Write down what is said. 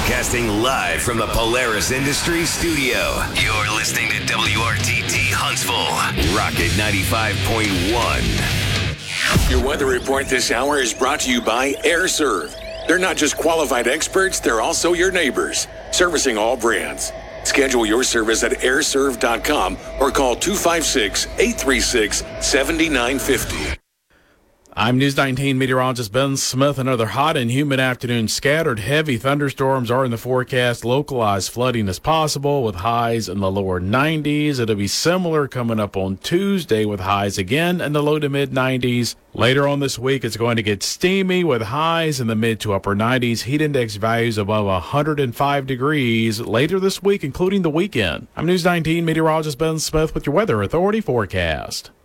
Broadcasting live from the Polaris Industries studio. You're listening to WRTT Huntsville. Rocket 95.1. Your weather report this hour is brought to you by AirServe. They're not just qualified experts, they're also your neighbors, servicing all brands. Schedule your service at airserve.com or call 256-836-7950. I'm News 19 meteorologist Ben Smith. Another hot and humid afternoon. Scattered heavy thunderstorms are in the forecast. Localized flooding is possible with highs in the lower 90s. It'll be similar coming up on Tuesday with highs again in the low to mid 90s. Later on this week, it's going to get steamy with highs in the mid to upper 90s. Heat index values above 105 degrees later this week, including the weekend. I'm News 19 meteorologist Ben Smith with your Weather Authority forecast.